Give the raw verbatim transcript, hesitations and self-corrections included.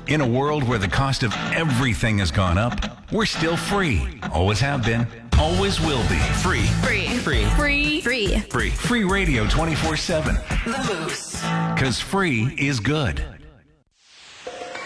In a world where the cost of everything has gone up, we're still free. Always have been. Always will be. Free. Free. Free. Free. Free. Free. Free radio twenty-four seven. The Moose. Because free is good.